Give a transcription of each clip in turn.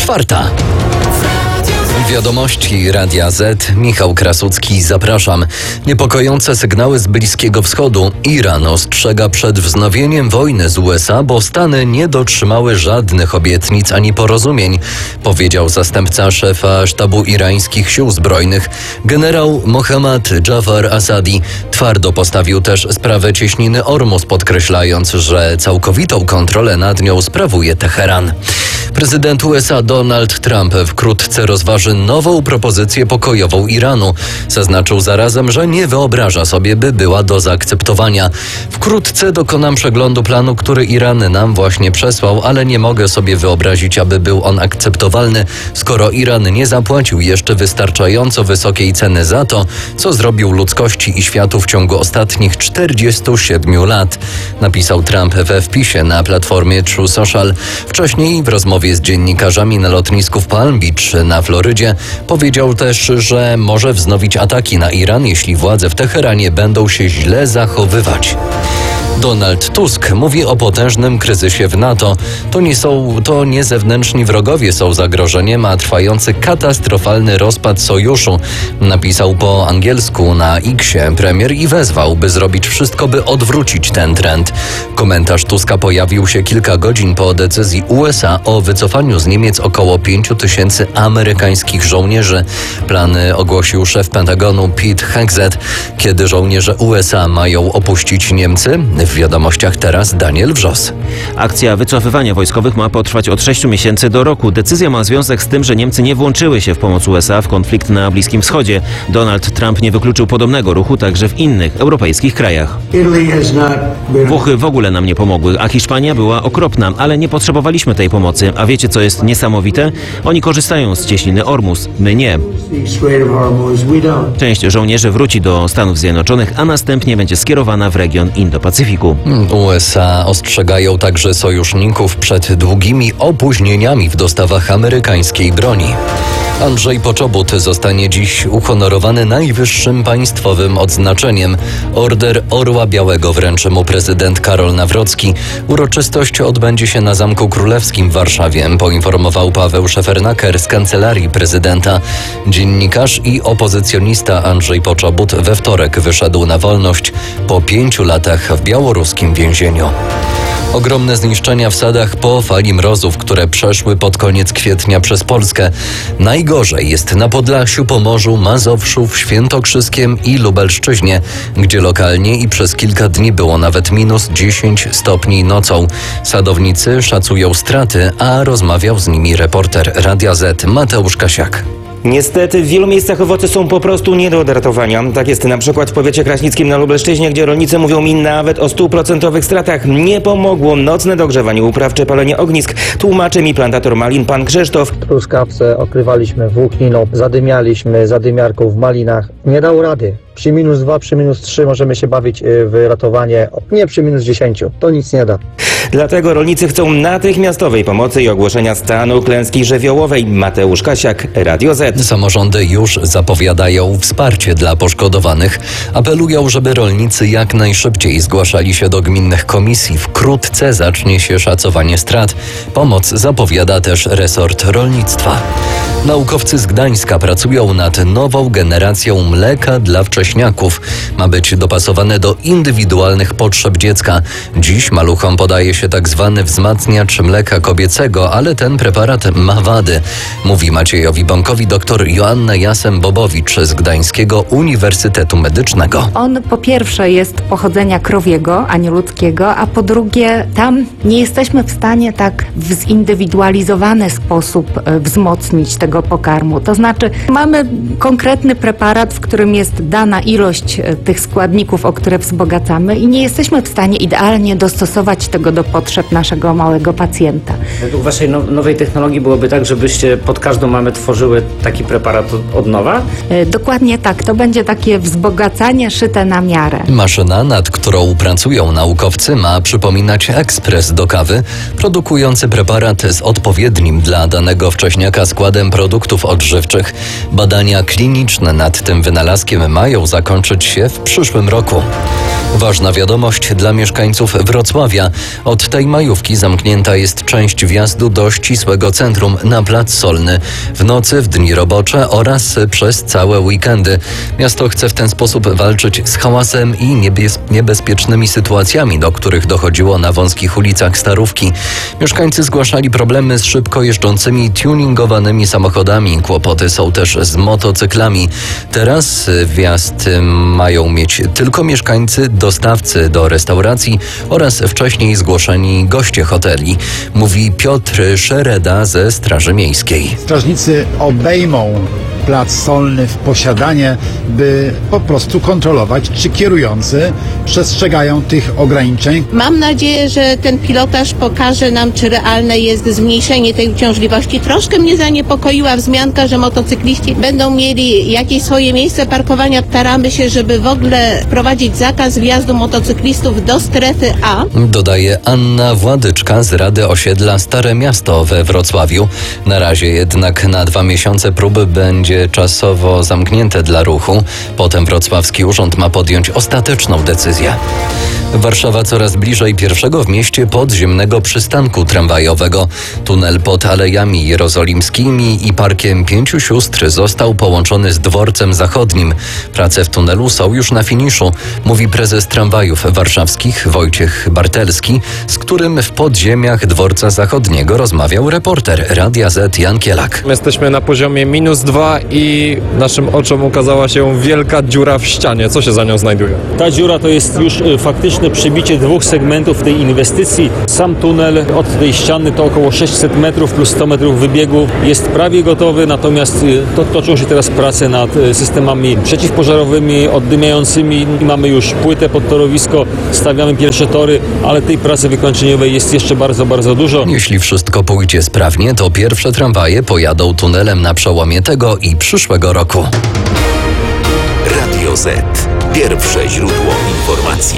4. Wiadomości Radia Z. Michał Krasucki, zapraszam. Niepokojące sygnały z Bliskiego Wschodu. Iran ostrzega przed wznowieniem wojny z USA, bo Stany nie dotrzymały żadnych obietnic ani porozumień, powiedział zastępca szefa sztabu irańskich sił zbrojnych, generał Mohammad Jafar Asadi. Twardo postawił też sprawę cieśniny Ormus, podkreślając, że całkowitą kontrolę nad nią sprawuje Teheran. Prezydent USA Donald Trump wkrótce rozważy nową propozycję pokojową Iranu. Zaznaczył zarazem, że nie wyobraża sobie, by była do zaakceptowania. Wkrótce dokonam przeglądu planu, który Iran nam właśnie przesłał, ale nie mogę sobie wyobrazić, aby był on akceptowalny, skoro Iran nie zapłacił jeszcze wystarczająco wysokiej ceny za to, co zrobił ludzkości i światu w ciągu ostatnich 47 lat, napisał Trump we wpisie na platformie True Social. Wcześniej w rozmowie z dziennikarzami na lotnisku w Palm Beach na Florydzie powiedział też, że może wznowić ataki na Iran, jeśli władze w Teheranie będą się źle zachowywać. Donald Tusk mówi o potężnym kryzysie w NATO. To nie zewnętrzni wrogowie są zagrożeniem, a trwający katastrofalny rozpad sojuszu, napisał po angielsku na X-ie premier i wezwał, by zrobić wszystko, by odwrócić ten trend. Komentarz Tuska pojawił się kilka godzin po decyzji USA o wycofaniu z Niemiec około 5 000 amerykańskich żołnierzy. Plany ogłosił szef Pentagonu Pete Hegseth. Kiedy żołnierze USA mają opuścić Niemcy? W wiadomościach teraz Daniel Wrzos. Akcja wycofywania wojskowych ma potrwać od 6 miesięcy do roku. Decyzja ma związek z tym, że Niemcy nie włączyły się w pomoc USA w konflikt na Bliskim Wschodzie. Donald Trump nie wykluczył podobnego ruchu także w innych europejskich krajach. Włochy w ogóle nam nie pomogły, a Hiszpania była okropna, ale nie potrzebowaliśmy tej pomocy. A wiecie, co jest niesamowite? Oni korzystają z cieśniny Ormus, my nie. Część żołnierzy wróci do Stanów Zjednoczonych, a następnie będzie skierowana w region Indo-Pacyfiku. USA ostrzegają także sojuszników przed długimi opóźnieniami w dostawach amerykańskiej broni. Andrzej Poczobut zostanie dziś uhonorowany najwyższym państwowym odznaczeniem. Order Orła Białego wręczy mu prezydent Karol Nawrocki. Uroczystość odbędzie się na Zamku Królewskim w Warszawie, poinformował Paweł Szefernaker z kancelarii prezydenta. Dziennikarz i opozycjonista Andrzej Poczobut we wtorek wyszedł na wolność po 5 latach w białoruskim więzieniu. Ogromne zniszczenia w sadach po fali mrozów, które przeszły pod koniec kwietnia przez Polskę. Najgorzej jest na Podlasiu, Pomorzu, Mazowszu, w Świętokrzyskiem i Lubelszczyźnie, gdzie lokalnie i przez kilka dni było nawet minus 10 stopni nocą. Sadownicy szacują straty, a rozmawiał z nimi reporter Radia Z Mateusz Kasiak. Niestety w wielu miejscach owoce są po prostu nie do odratowania. Tak jest na przykład w powiecie kraśnickim na Lubelszczyźnie, gdzie rolnicy mówią mi nawet o 100% stratach. Nie pomogło nocne dogrzewanie upraw czy palenie ognisk. Tłumaczy mi plantator malin pan Krzysztof. Truskawce okrywaliśmy włókniną, zadymialiśmy zadymiarką w malinach. Nie dało rady. Przy -2, przy -3 możemy się bawić w ratowanie, nie przy -10. To nic nie da. Dlatego rolnicy chcą natychmiastowej pomocy i ogłoszenia stanu klęski żywiołowej. Mateusz Kasiak, Radio Z. Samorządy już zapowiadają wsparcie dla poszkodowanych. Apelują, żeby rolnicy jak najszybciej zgłaszali się do gminnych komisji. Wkrótce zacznie się szacowanie strat. Pomoc zapowiada też resort rolnictwa. Naukowcy z Gdańska pracują nad nową generacją mleka dla wcześniaków. Ma być dopasowane do indywidualnych potrzeb dziecka. Dziś maluchom podaje się tak zwany wzmacniacz mleka kobiecego, ale ten preparat ma wady, mówi Maciejowi Bąkowi dr Joanna Jasem-Bobowicz z Gdańskiego Uniwersytetu Medycznego. On po pierwsze jest pochodzenia krowiego, a nie ludzkiego, a po drugie tam nie jesteśmy w stanie tak w zindywidualizowany sposób wzmocnić tego pokarmu. To znaczy mamy konkretny preparat, w którym jest dana ilość tych składników, o które wzbogacamy i nie jesteśmy w stanie idealnie dostosować tego do potrzeb naszego małego pacjenta. Według waszej nowej technologii byłoby tak, żebyście pod każdą mamę tworzyły taki preparat od nowa? Dokładnie tak. To będzie takie wzbogacanie szyte na miarę. Maszyna, nad którą pracują naukowcy, ma przypominać ekspres do kawy, produkujący preparat z odpowiednim dla danego wcześniaka składem produktów odżywczych. Badania kliniczne nad tym wynalazkiem mają zakończyć się w przyszłym roku. Ważna wiadomość dla mieszkańców Wrocławia. Od tej majówki zamknięta jest część wjazdu do ścisłego centrum na Plac Solny. W nocy, w dni robocze oraz przez całe weekendy. Miasto chce w ten sposób walczyć z hałasem i niebezpiecznymi sytuacjami, do których dochodziło na wąskich ulicach Starówki. Mieszkańcy zgłaszali problemy z szybko jeżdżącymi tuningowanymi samochodami. Kłopoty są też z motocyklami. Teraz wjazd mają mieć tylko mieszkańcy, dostawcy do restauracji oraz wcześniej zgłoszeni goście hoteli, mówi Piotr Szereda ze Straży Miejskiej. Strażnicy obejmą Plac Solny w posiadanie, by po prostu kontrolować, czy kierujący przestrzegają tych ograniczeń. Mam nadzieję, że ten pilotaż pokaże nam, czy realne jest zmniejszenie tej uciążliwości. Troszkę mnie zaniepokoiła wzmianka, że motocykliści będą mieli jakieś swoje miejsce parkowania. Staramy się, żeby w ogóle wprowadzić zakaz wjazdu motocyklistów do strefy A. Dodaje Anna Władyczka z Rady Osiedla Stare Miasto we Wrocławiu. Na razie jednak na 2 miesiące próby będzie czasowo zamknięte dla ruchu. Potem wrocławski urząd ma podjąć ostateczną decyzję. Warszawa coraz bliżej pierwszego w mieście podziemnego przystanku tramwajowego. Tunel pod Alejami Jerozolimskimi i Parkiem Pięciu Sióstr został połączony z Dworcem Zachodnim. Prace w tunelu są już na finiszu, mówi prezes tramwajów warszawskich Wojciech Bartelski, z którym w podziemiach Dworca Zachodniego rozmawiał reporter Radia Z Jan Kielak. Jesteśmy na poziomie -2 i naszym oczom ukazała się wielka dziura w ścianie. Co się za nią znajduje? Ta dziura to jest już faktyczne przebicie 2 segmentów tej inwestycji. Sam tunel od tej ściany to około 600 metrów plus 100 metrów wybiegu jest prawie gotowy, natomiast toczą się teraz prace nad systemami przeciwpożarowymi, oddymiającymi. Mamy już płytę pod torowisko, stawiamy pierwsze tory, ale tej pracy wykończeniowej jest jeszcze bardzo, bardzo dużo. Jeśli wszystko pójdzie sprawnie, to pierwsze tramwaje pojadą tunelem na przełomie tego i przyszłego roku. Radio Z. Pierwsze źródło informacji.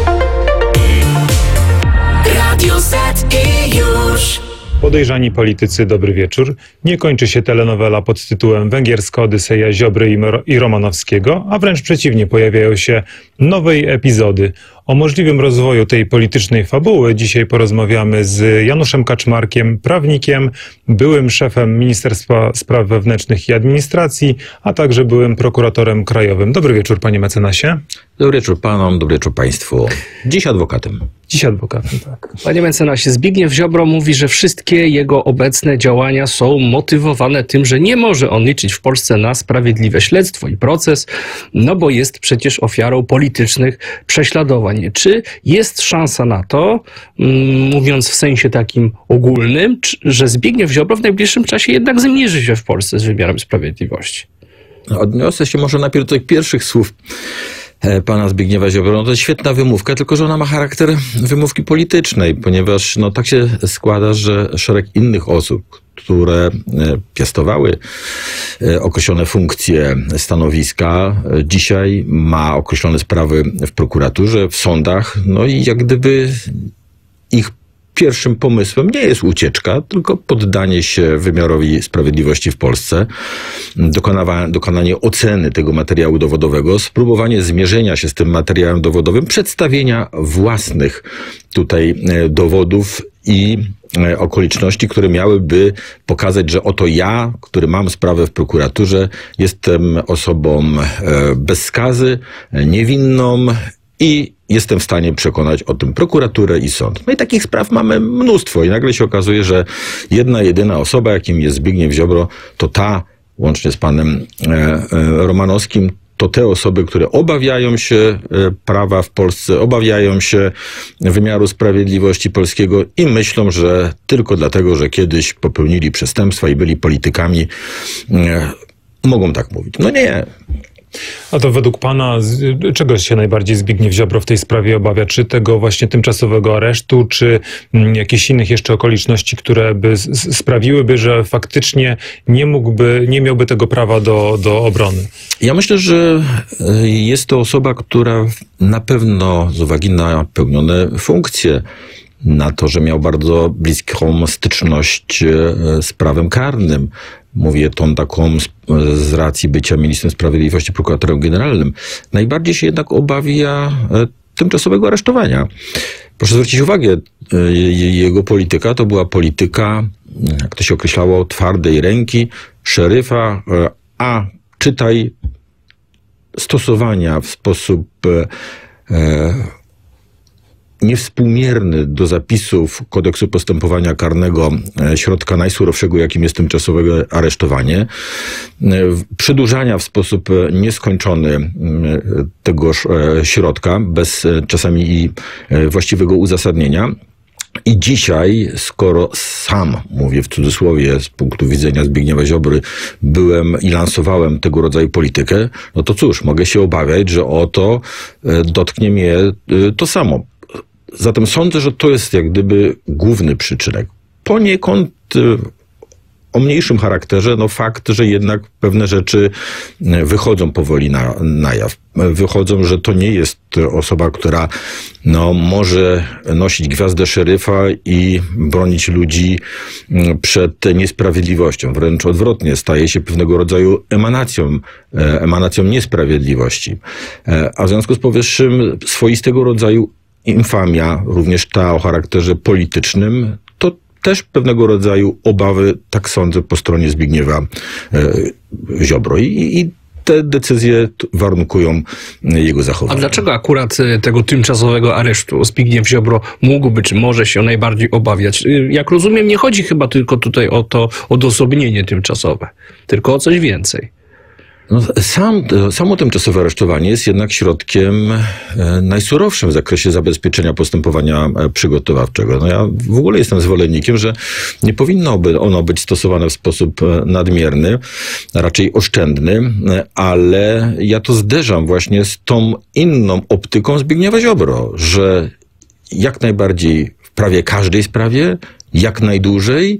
Radio Z i już. Podejrzani politycy, dobry wieczór. Nie kończy się telenowela pod tytułem Węgierska Odyseja Ziobry i Romanowskiego, a wręcz przeciwnie, pojawiają się nowe epizody. O możliwym rozwoju tej politycznej fabuły dzisiaj porozmawiamy z Januszem Kaczmarkiem, prawnikiem, byłym szefem Ministerstwa Spraw Wewnętrznych i Administracji, a także byłym prokuratorem krajowym. Dobry wieczór, panie mecenasie. Dobry wieczór panom, dobry wieczór państwu. Dziś adwokatem. Dziś adwokatem, tak. Panie mecenasie, Zbigniew Ziobro mówi, że wszystkie jego obecne działania są motywowane tym, że nie może on liczyć w Polsce na sprawiedliwe śledztwo i proces, no bo jest przecież ofiarą politycznych prześladowań. Czy jest szansa na to, mówiąc w sensie takim ogólnym, że Zbigniew Ziobro w najbliższym czasie jednak zmierzy się w Polsce z wymiarem sprawiedliwości? Odniosę się może najpierw do tych pierwszych słów pana Zbigniewa Ziobro. No to jest świetna wymówka, tylko że ona ma charakter wymówki politycznej, ponieważ no tak się składa, że szereg innych osób, które piastowały określone funkcje, stanowiska, dzisiaj ma określone sprawy w prokuraturze, w sądach, no i jak gdyby ich pierwszym pomysłem nie jest ucieczka, tylko poddanie się wymiarowi sprawiedliwości w Polsce, dokonanie oceny tego materiału dowodowego, spróbowanie zmierzenia się z tym materiałem dowodowym, przedstawienia własnych tutaj dowodów i okoliczności, które miałyby pokazać, że oto ja, który mam sprawę w prokuraturze, jestem osobą bez skazy, niewinną i jestem w stanie przekonać o tym prokuraturę i sąd. No i takich spraw mamy mnóstwo i nagle się okazuje, że jedna, jedyna osoba, jakim jest Zbigniew Ziobro, to ta, łącznie z panem Romanowskim, to te osoby, które obawiają się prawa w Polsce, obawiają się wymiaru sprawiedliwości polskiego i myślą, że tylko dlatego, że kiedyś popełnili przestępstwa i byli politykami, mogą tak mówić. No nie. A to według pana czego się najbardziej Zbigniew Ziobro w tej sprawie obawia? Czy tego właśnie tymczasowego aresztu, czy jakichś innych jeszcze okoliczności, które by sprawiłyby, że faktycznie nie miałby tego prawa do obrony? Ja myślę, że jest to osoba, która na pewno z uwagi na pełnione funkcje, na to, że miał bardzo bliską styczność z prawem karnym. Mówię tą taką z racji bycia ministrem sprawiedliwości, prokuratorem generalnym. Najbardziej się jednak obawia tymczasowego aresztowania. Proszę zwrócić uwagę, jego polityka to była polityka, jak to się określało, twardej ręki szeryfa, a czytaj stosowania w sposób niewspółmierny do zapisów Kodeksu Postępowania Karnego środka najsurowszego, jakim jest tymczasowe aresztowanie, przedłużania w sposób nieskończony tegoż środka, bez czasami i właściwego uzasadnienia. I dzisiaj, skoro sam, mówię w cudzysłowie, z punktu widzenia Zbigniewa Ziobry, byłem i lansowałem tego rodzaju politykę, no to cóż, mogę się obawiać, że oto dotknie mnie to samo. Zatem sądzę, że to jest jak gdyby główny przyczynek. Poniekąd o mniejszym charakterze, no fakt, że jednak pewne rzeczy wychodzą powoli na jaw. Wychodzą, że to nie jest osoba, która może nosić gwiazdę szeryfa i bronić ludzi przed niesprawiedliwością. Wręcz odwrotnie, staje się pewnego rodzaju emanacją niesprawiedliwości. A w związku z powyższym swoistego rodzaju infamia, również ta o charakterze politycznym, to też pewnego rodzaju obawy, tak sądzę, po stronie Zbigniewa Ziobro. I te decyzje warunkują jego zachowanie. A dlaczego akurat tego tymczasowego aresztu Zbigniew Ziobro mógłby, czy może się najbardziej obawiać? Jak rozumiem, nie chodzi chyba tylko tutaj o to odosobnienie tymczasowe, tylko o coś więcej. No, samo tymczasowe aresztowanie jest jednak środkiem najsurowszym w zakresie zabezpieczenia postępowania przygotowawczego. No ja w ogóle jestem zwolennikiem, że nie powinno ono być stosowane w sposób nadmierny, raczej oszczędny, ale ja to zderzam właśnie z tą inną optyką Zbigniewa Ziobro, że jak najbardziej w prawie każdej sprawie, jak najdłużej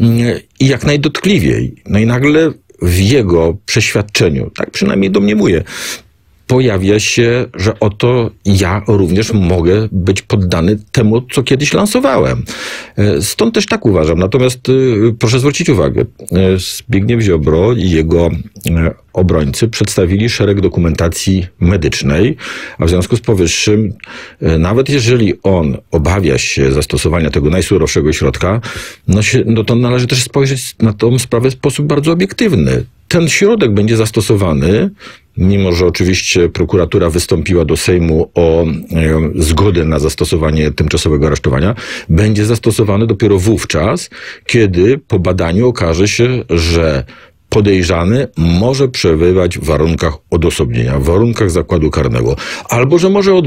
i jak najdotkliwiej. No i nagle w jego przeświadczeniu, tak przynajmniej domniemuję, pojawia się, że oto ja również mogę być poddany temu, co kiedyś lansowałem. Stąd też tak uważam. Natomiast proszę zwrócić uwagę, Zbigniew Ziobro i jego obrońcy przedstawili szereg dokumentacji medycznej, a w związku z powyższym, nawet jeżeli on obawia się zastosowania tego najsurowszego środka, no to należy też spojrzeć na tą sprawę w sposób bardzo obiektywny. Ten środek będzie zastosowany, mimo że oczywiście prokuratura wystąpiła do Sejmu o zgodę na zastosowanie tymczasowego aresztowania, będzie zastosowany dopiero wówczas, kiedy po badaniu okaże się, że podejrzany może przebywać w warunkach odosobnienia, w warunkach zakładu karnego, albo że może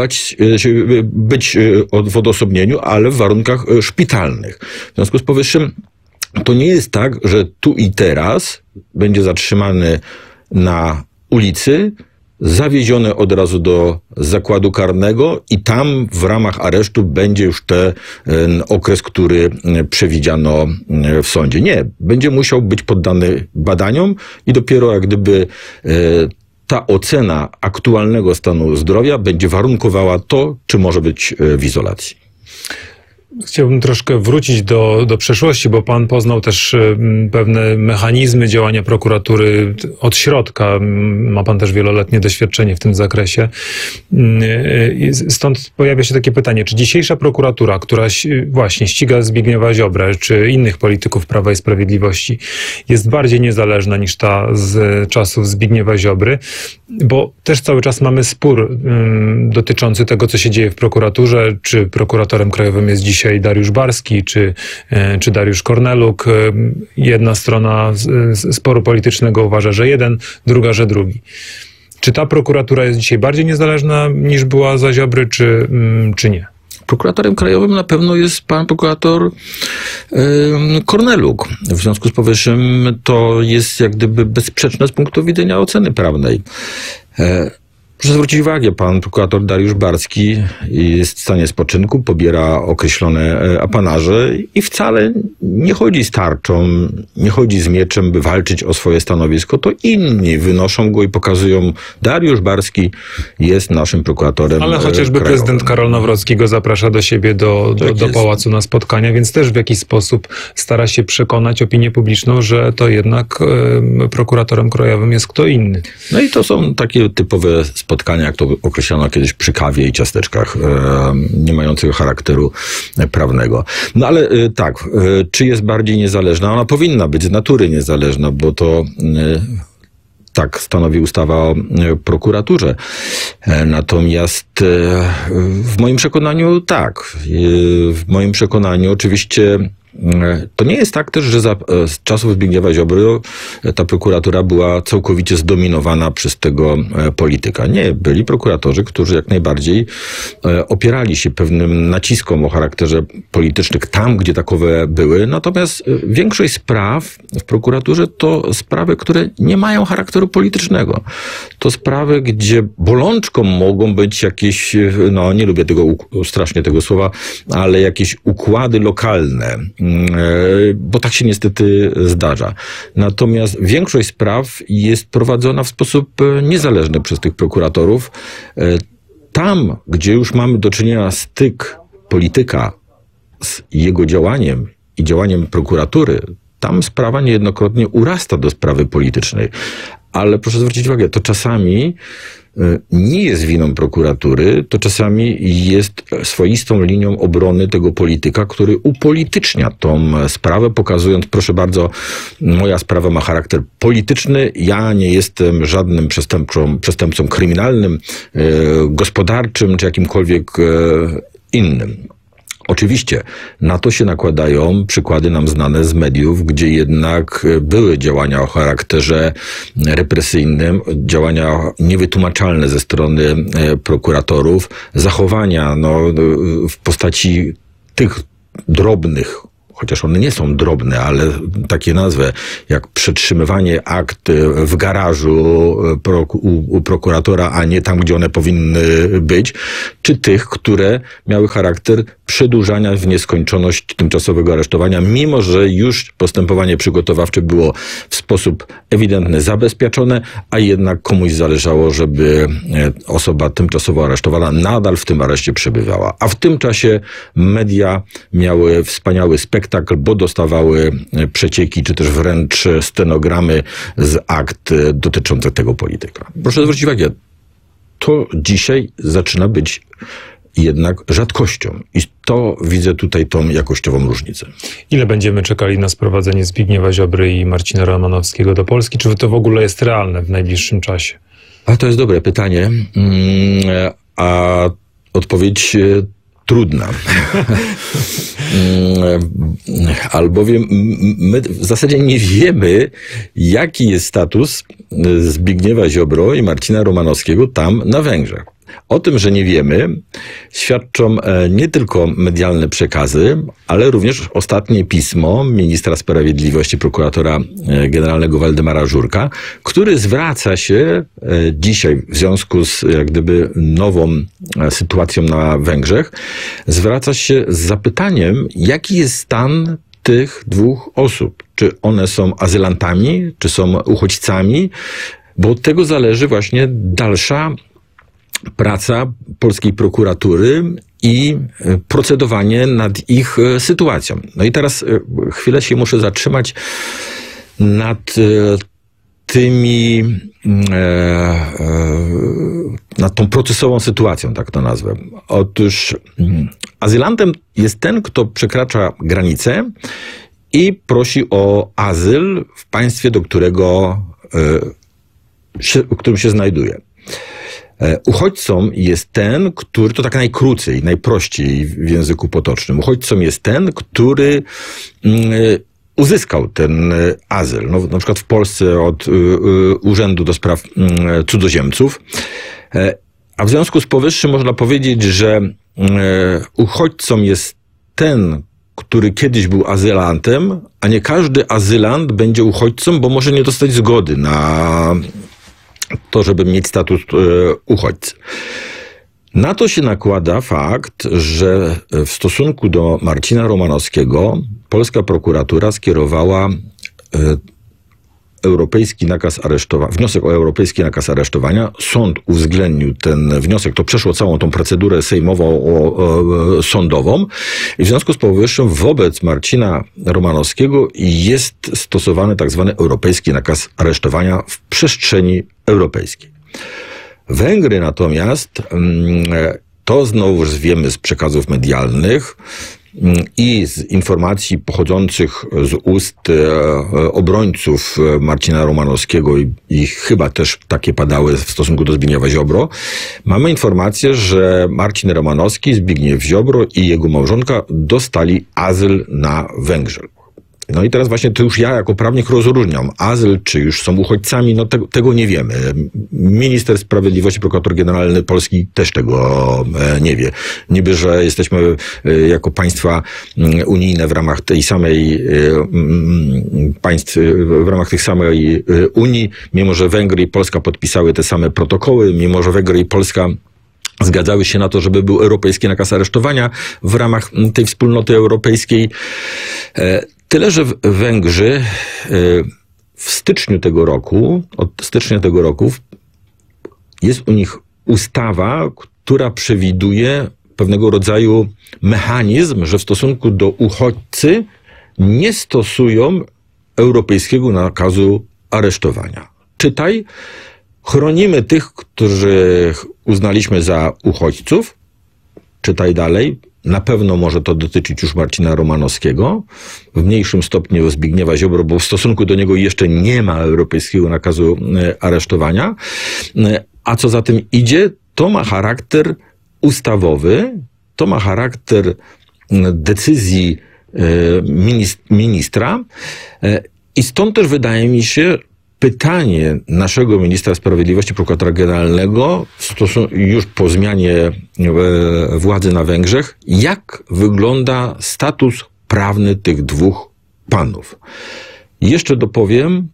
być w odosobnieniu, ale w warunkach szpitalnych. W związku z powyższym to nie jest tak, że tu i teraz będzie zatrzymany na ulicy, zawieziony od razu do zakładu karnego i tam w ramach aresztu będzie już ten okres, który przewidziano w sądzie. Nie, będzie musiał być poddany badaniom i dopiero jak gdyby ta ocena aktualnego stanu zdrowia będzie warunkowała to, czy może być w izolacji. Chciałbym troszkę wrócić do przeszłości, bo pan poznał też pewne mechanizmy działania prokuratury od środka. Ma pan też wieloletnie doświadczenie w tym zakresie. Stąd pojawia się takie pytanie, czy dzisiejsza prokuratura, która właśnie ściga Zbigniewa Ziobrę, czy innych polityków Prawa i Sprawiedliwości, jest bardziej niezależna niż ta z czasów Zbigniewa Ziobry? Bo też cały czas mamy spór dotyczący tego, co się dzieje w prokuraturze, czy prokuratorem krajowym jest dzisiaj Dariusz Barski, czy Dariusz Korneluk. Jedna strona sporu politycznego uważa, że jeden, druga, że drugi. Czy ta prokuratura jest dzisiaj bardziej niezależna niż była za Ziobry, czy nie? Prokuratorem krajowym na pewno jest pan prokurator Korneluk. W związku z powyższym to jest jak gdyby bezsprzeczne z punktu widzenia oceny prawnej. Proszę zwrócić uwagę, pan prokurator Dariusz Barski jest w stanie spoczynku, pobiera określone apanaże i wcale nie chodzi z tarczą, nie chodzi z mieczem, by walczyć o swoje stanowisko. To inni wynoszą go i pokazują, Dariusz Barski jest naszym prokuratorem Ale chociażby krajowym. prezydent Karol Nawrocki go zaprasza do siebie do pałacu na spotkania, więc też w jakiś sposób stara się przekonać opinię publiczną, że to jednak prokuratorem krajowym jest kto inny. No i to są takie typowe spotkania, jak to określano kiedyś, przy kawie i ciasteczkach, nie mającego charakteru prawnego. No ale tak, czy jest bardziej niezależna? Ona powinna być z natury niezależna, bo to tak stanowi ustawa o prokuraturze. Natomiast w moim przekonaniu tak. W moim przekonaniu oczywiście to nie jest tak też, że za czasów Zbigniewa Ziobry ta prokuratura była całkowicie zdominowana przez tego polityka. Nie, byli prokuratorzy, którzy jak najbardziej opierali się pewnym naciskom o charakterze politycznym tam, gdzie takowe były. Natomiast większość spraw w prokuraturze to sprawy, które nie mają charakteru politycznego. To sprawy, gdzie bolączką mogą być jakieś, no nie lubię strasznie tego słowa, ale jakieś układy lokalne, bo tak się niestety zdarza. Natomiast większość spraw jest prowadzona w sposób niezależny przez tych prokuratorów. Tam, gdzie już mamy do czynienia styk polityka z jego działaniem i działaniem prokuratury, tam sprawa niejednokrotnie urasta do sprawy politycznej. Ale proszę zwrócić uwagę, to czasami nie jest winą prokuratury, to czasami jest swoistą linią obrony tego polityka, który upolitycznia tą sprawę, pokazując, proszę bardzo, moja sprawa ma charakter polityczny, ja nie jestem żadnym przestępcą kryminalnym, gospodarczym czy jakimkolwiek innym. Oczywiście na to się nakładają przykłady nam znane z mediów, gdzie jednak były działania o charakterze represyjnym, działania niewytłumaczalne ze strony prokuratorów, zachowania w postaci tych drobnych, chociaż one nie są drobne, ale takie nazwy, jak przetrzymywanie akt w garażu u prokuratora, a nie tam, gdzie one powinny być, czy tych, które miały charakter przedłużania w nieskończoność tymczasowego aresztowania, mimo że już postępowanie przygotowawcze było w sposób ewidentny zabezpieczone, a jednak komuś zależało, żeby osoba tymczasowo aresztowana nadal w tym areszcie przebywała. A w tym czasie media miały wspaniały spektakl, bo dostawały przecieki, czy też wręcz stenogramy z akt dotyczących tego polityka. Proszę zwrócić uwagę, to dzisiaj zaczyna być jednak rzadkością. I to widzę tutaj tą jakościową różnicę. Ile będziemy czekali na sprowadzenie Zbigniewa Ziobry i Marcina Romanowskiego do Polski? Czy to w ogóle jest realne w najbliższym czasie? A to jest dobre pytanie. A odpowiedź trudna. Albowiem my w zasadzie nie wiemy, jaki jest status Zbigniewa Ziobro i Marcina Romanowskiego tam na Węgrzech. O tym, że nie wiemy, świadczą nie tylko medialne przekazy, ale również ostatnie pismo ministra sprawiedliwości, prokuratora generalnego Waldemara Żurka, który zwraca się dzisiaj w związku z jak gdyby nową sytuacją na Węgrzech, zwraca się z zapytaniem, jaki jest stan tych dwóch osób. Czy one są azylantami, czy są uchodźcami, bo od tego zależy właśnie dalsza praca polskiej prokuratury i procedowanie nad ich sytuacją. No i teraz chwilę się muszę zatrzymać nad nad tą procesową sytuacją, tak to nazwę. Otóż azylantem jest ten, kto przekracza granicę i prosi o azyl w państwie, do którego, w którym się znajduje. Uchodźcą jest ten, który, to tak najkrócej, najprościej w języku potocznym, uchodźcą jest ten, który uzyskał ten azyl. No, na przykład w Polsce od Urzędu do Spraw Cudzoziemców. A w związku z powyższym można powiedzieć, że uchodźcą jest ten, który kiedyś był azylantem, a nie każdy azylant będzie uchodźcą, bo może nie dostać zgody na to, żeby mieć status uchodźcy. Na to się nakłada fakt, że w stosunku do Marcina Romanowskiego polska prokuratura skierowała europejski nakaz aresztowania, wniosek o europejski nakaz aresztowania. Sąd uwzględnił ten wniosek, to przeszło całą tą procedurę sejmową, sądową i w związku z powyższym wobec Marcina Romanowskiego jest stosowany tak zwany europejski nakaz aresztowania w przestrzeni europejskiej. Węgry natomiast, to znowuż wiemy z przekazów medialnych i z informacji pochodzących z ust obrońców Marcina Romanowskiego i chyba też takie padały w stosunku do Zbigniewa Ziobro, mamy informację, że Marcin Romanowski, Zbigniew Ziobro i jego małżonka dostali azyl na Węgrzech. No i teraz właśnie to już ja jako prawnik rozróżniam. Azyl, czy już są uchodźcami, no tego nie wiemy. Minister Sprawiedliwości, prokurator generalny Polski też tego nie wie. Niby, że jesteśmy jako państwa unijne w ramach tej samej państw, w ramach tych samej Unii, mimo że Węgry i Polska podpisały te same protokoły, mimo że Węgry i Polska zgadzały się na to, żeby był europejski nakaz aresztowania w ramach tej wspólnoty europejskiej. Tyle, że Węgrzy w styczniu tego roku, od stycznia tego roku jest u nich ustawa, która przewiduje pewnego rodzaju mechanizm, że w stosunku do uchodźcy nie stosują europejskiego nakazu aresztowania. Czytaj, chronimy tych, których uznaliśmy za uchodźców. Czytaj dalej. Na pewno może to dotyczyć już Marcina Romanowskiego, w mniejszym stopniu Zbigniewa Ziobro, bo w stosunku do niego jeszcze nie ma europejskiego nakazu aresztowania. A co za tym idzie, to ma charakter ustawowy, to ma charakter decyzji ministra i stąd też wydaje mi się, pytanie naszego ministra sprawiedliwości, prokuratora generalnego, już po zmianie władzy na Węgrzech, jak wygląda status prawny tych dwóch panów. Jeszcze dopowiem,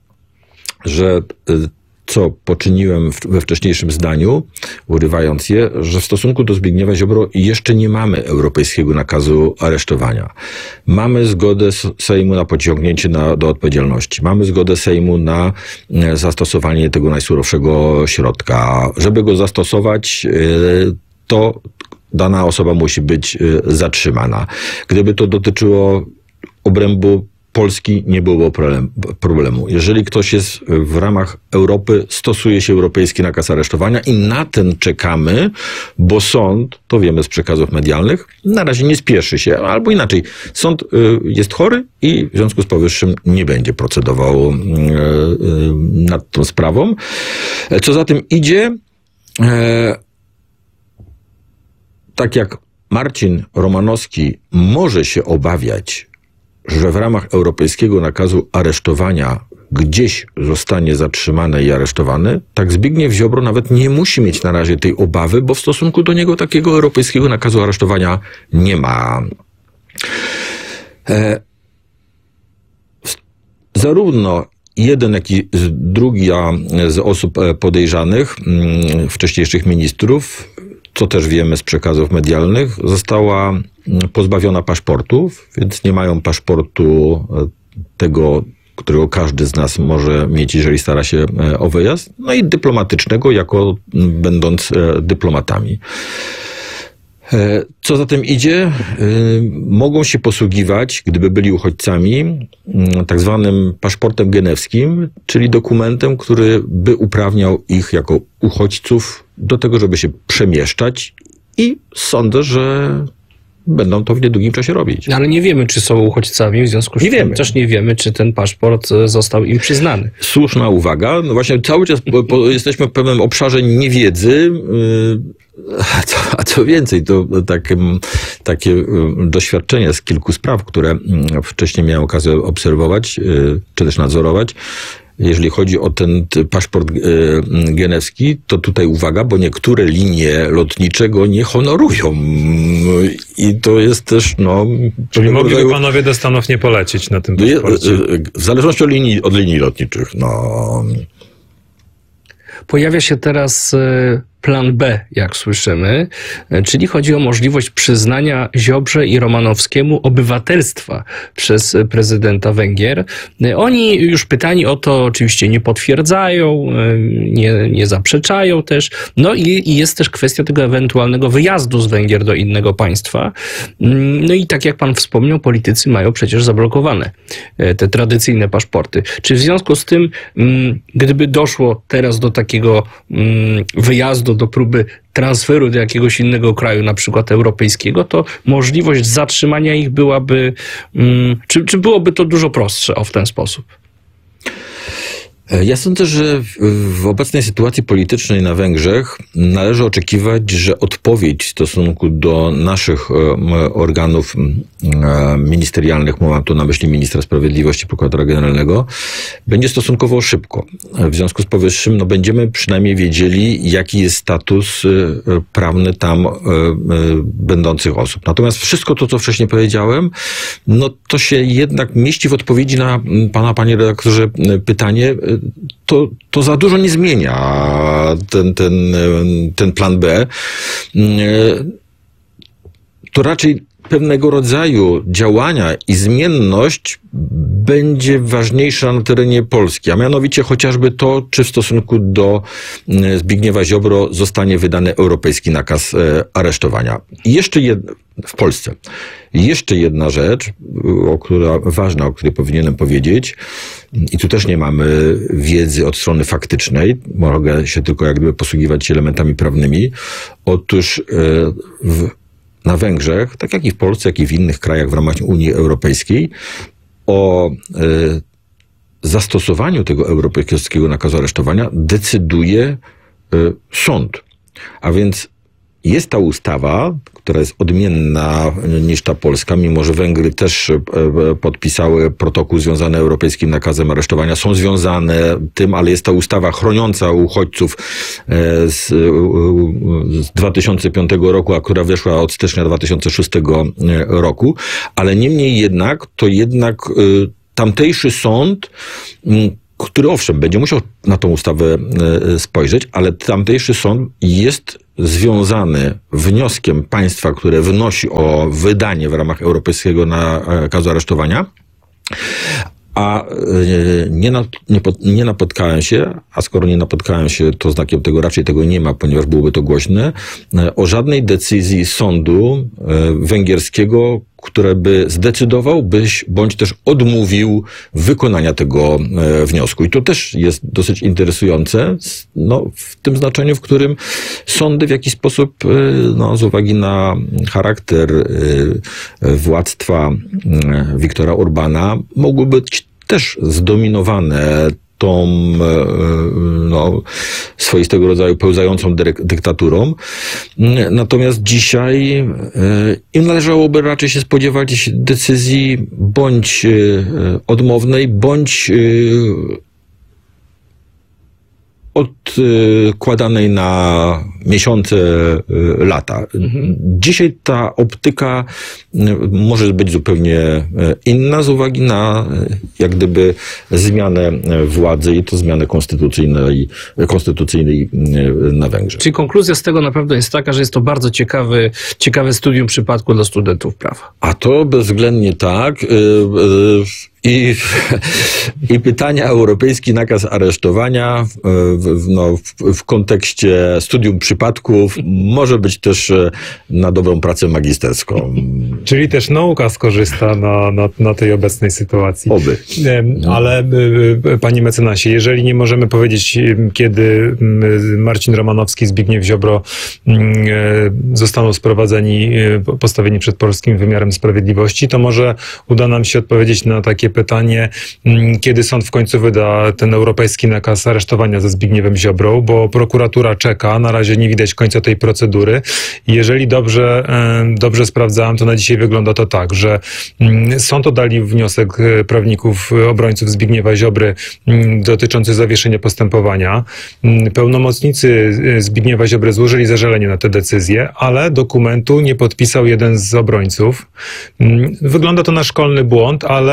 że co poczyniłem we wcześniejszym zdaniu, urywając je, że w stosunku do Zbigniewa Ziobro jeszcze nie mamy europejskiego nakazu aresztowania. Mamy zgodę Sejmu na pociągnięcie do odpowiedzialności. Mamy zgodę Sejmu na zastosowanie tego najsurowszego środka. Żeby go zastosować, to dana osoba musi być zatrzymana. Gdyby to dotyczyło obrębu Polski, nie byłoby problemu. Jeżeli ktoś jest w ramach Europy, stosuje się europejski nakaz aresztowania i na ten czekamy, bo sąd, to wiemy z przekazów medialnych, na razie nie spieszy się, albo inaczej, sąd jest chory i w związku z powyższym nie będzie procedował nad tą sprawą. Co za tym idzie, tak jak Marcin Romanowski może się obawiać, że w ramach europejskiego nakazu aresztowania gdzieś zostanie zatrzymany i aresztowany, tak Zbigniew Ziobro nawet nie musi mieć na razie tej obawy, bo w stosunku do niego takiego europejskiego nakazu aresztowania nie ma. Zarówno jeden, jak i druga z osób podejrzanych, wcześniejszych ministrów, co też wiemy z przekazów medialnych, została pozbawiona paszportów, więc nie mają paszportu tego, którego każdy z nas może mieć, jeżeli stara się o wyjazd, no i dyplomatycznego, jako będąc dyplomatami. Co za tym idzie, mogą się posługiwać, gdyby byli uchodźcami, tak zwanym paszportem genewskim, czyli dokumentem, który by uprawniał ich jako uchodźców do tego, żeby się przemieszczać i sądzę, że będą to w niedługim czasie robić. Ale nie wiemy, czy są uchodźcami, w związku z tym też nie wiemy, czy ten paszport został im przyznany. Słuszna uwaga. No właśnie cały czas jesteśmy w pewnym obszarze niewiedzy, a co więcej, to takie doświadczenie z kilku spraw, które wcześniej miałem okazję obserwować, czy też nadzorować. Jeżeli chodzi o ten paszport genewski, to tutaj uwaga, bo niektóre linie lotnicze go nie honorują. I to jest też, Czyli mogliby panowie do Stanów nie polecieć na tym paszporcie? W zależności od linii lotniczych, Pojawia się teraz plan B, jak słyszymy, czyli chodzi o możliwość przyznania Ziobrze i Romanowskiemu obywatelstwa przez prezydenta Węgier. Oni już pytani o to oczywiście nie potwierdzają, nie zaprzeczają też. No i jest też kwestia tego ewentualnego wyjazdu z Węgier do innego państwa. No i tak jak pan wspomniał, politycy mają przecież zablokowane te tradycyjne paszporty. Czy w związku z tym, gdyby doszło teraz do takiego wyjazdu, do próby transferu do jakiegoś innego kraju, na przykład europejskiego, to możliwość zatrzymania ich byłaby, czy byłoby to dużo prostsze w ten sposób? Ja sądzę, że w obecnej sytuacji politycznej na Węgrzech należy oczekiwać, że odpowiedź w stosunku do naszych organów ministerialnych, mam tu na myśli ministra sprawiedliwości, prokuratora generalnego, będzie stosunkowo szybko. W związku z powyższym będziemy przynajmniej wiedzieli, jaki jest status prawny tam będących osób. Natomiast wszystko to, co wcześniej powiedziałem, to się jednak mieści w odpowiedzi na pana, panie redaktorze, pytanie. To za dużo nie zmienia ten plan B. To raczej pewnego rodzaju działania i zmienność będzie ważniejsza na terenie Polski, a mianowicie chociażby to, czy w stosunku do Zbigniewa Ziobro zostanie wydany europejski nakaz aresztowania. I jeszcze w Polsce. Jeszcze jedna rzecz, ważna, o której powinienem powiedzieć, i tu też nie mamy wiedzy od strony faktycznej, mogę się tylko jak gdyby posługiwać się elementami prawnymi. Otóż na Węgrzech, tak jak i w Polsce, jak i w innych krajach w ramach Unii Europejskiej, o zastosowaniu tego europejskiego nakazu aresztowania decyduje sąd. A więc jest ta ustawa, która jest odmienna niż ta polska, mimo że Węgry też podpisały protokół związany europejskim nakazem aresztowania. Są związane tym, ale jest ta ustawa chroniąca uchodźców z 2005 roku, a która weszła od stycznia 2006 roku. Ale niemniej jednak, tamtejszy sąd, który owszem, będzie musiał na tą ustawę spojrzeć, ale tamtejszy sąd jest związany wnioskiem państwa, które wnosi o wydanie w ramach europejskiego nakazu aresztowania, a nie napotkałem się, a skoro nie napotkałem się, to znakiem tego raczej tego nie ma, ponieważ byłoby to głośne, o żadnej decyzji sądu węgierskiego, które by zdecydował, bądź też odmówił wykonania tego wniosku. I to też jest dosyć interesujące, w tym znaczeniu, w którym sądy w jakiś sposób, z uwagi na charakter władztwa Viktora Orbana, mogły być też zdominowane tą swoistego rodzaju pełzającą dyktaturą. Natomiast dzisiaj im należałoby raczej się spodziewać decyzji bądź odmownej, bądź odkładanej na miesiące, lata. Dzisiaj ta optyka może być zupełnie inna z uwagi na jak gdyby zmianę władzy i to zmianę konstytucyjnej na Węgrzech. Czyli konkluzja z tego na pewno jest taka, że jest to bardzo ciekawe studium przypadku dla studentów prawa. A to bezwzględnie tak. I pytania europejski nakaz aresztowania w kontekście studium przypadków może być też na dobrą pracę magisterską. Czyli też nauka skorzysta na tej obecnej sytuacji. Oby. Ale panie mecenasie, jeżeli nie możemy powiedzieć, kiedy Marcin Romanowski, Zbigniew Ziobro zostaną postawieni przed polskim wymiarem sprawiedliwości, to może uda nam się odpowiedzieć na takie pytanie, kiedy sąd w końcu wyda ten europejski nakaz aresztowania ze Zbigniewem Ziobrą, bo prokuratura czeka, na razie nie widać końca tej procedury. I jeżeli dobrze sprawdzałem, to na dzisiaj wygląda to tak, że sąd oddalił wniosek prawników, obrońców Zbigniewa Ziobry dotyczący zawieszenia postępowania. Pełnomocnicy Zbigniewa Ziobry złożyli zażalenie na tę decyzję, ale dokumentu nie podpisał jeden z obrońców. Wygląda to na szkolny błąd, ale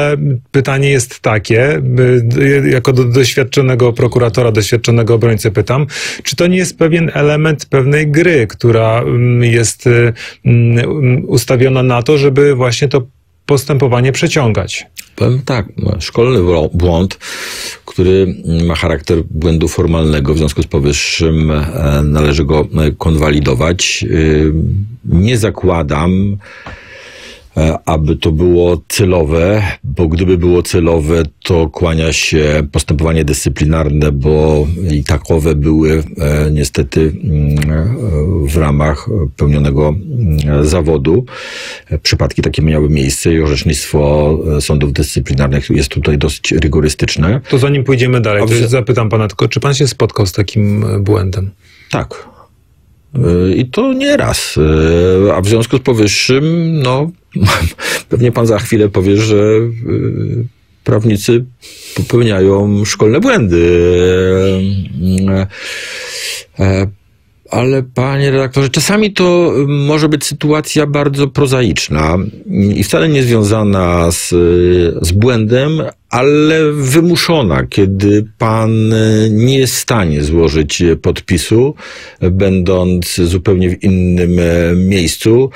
pytanie jest takie, jako doświadczonego prokuratora, doświadczonego obrońcę pytam, czy to nie jest pewien element pewnej gry, która jest ustawiona na to, żeby właśnie to postępowanie przeciągać? Powiem tak, szkolny błąd, który ma charakter błędu formalnego, w związku z powyższym należy go konwalidować. Nie zakładam, aby to było celowe, bo gdyby było celowe, to kłania się postępowanie dyscyplinarne, bo i takowe były niestety w ramach pełnionego zawodu. Przypadki takie miały miejsce i orzecznictwo sądów dyscyplinarnych jest tutaj dosyć rygorystyczne. To zanim pójdziemy dalej, to zapytam pana tylko, czy pan się spotkał z takim błędem? Tak. I to nie raz. A w związku z powyższym, no, pewnie pan za chwilę powie, że prawnicy popełniają szkolne błędy. Ale panie redaktorze, czasami to może być sytuacja bardzo prozaiczna i wcale nie związana z błędem, ale wymuszona, kiedy pan nie jest w stanie złożyć podpisu, będąc zupełnie w innym miejscu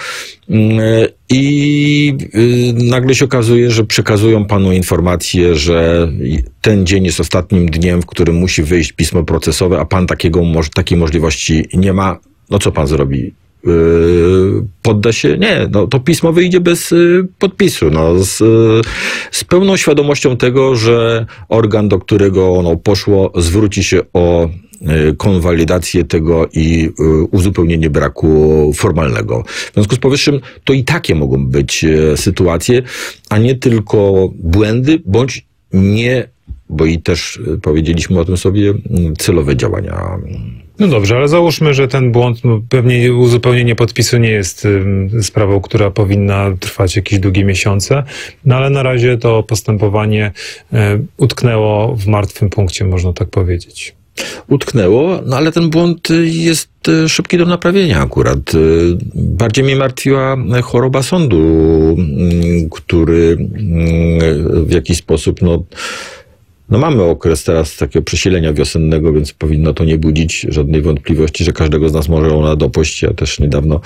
i nagle się okazuje, że przekazują panu informację, że ten dzień jest ostatnim dniem, w którym musi wyjść pismo procesowe, a pan takiej możliwości nie ma. No co pan zrobi? Podda się? Nie, no to pismo wyjdzie bez podpisu. No, z pełną świadomością tego, że organ, do którego ono poszło, zwróci się o konwalidację tego i uzupełnienie braku formalnego. W związku z powyższym to i takie mogą być sytuacje, a nie tylko błędy, bądź nie, bo i też powiedzieliśmy o tym sobie, celowe działania. No dobrze, ale załóżmy, że ten błąd, pewnie uzupełnienie podpisu nie jest sprawą, która powinna trwać jakieś długie miesiące, no ale na razie to postępowanie utknęło w martwym punkcie, można tak powiedzieć. Utknęło, no ale ten błąd jest szybki do naprawienia akurat. Bardziej mnie martwiła choroba sądu, który w jakiś sposób, no mamy okres teraz takiego przesilenia wiosennego, więc powinno to nie budzić żadnej wątpliwości, że każdego z nas może ona dopaść. Ja też niedawno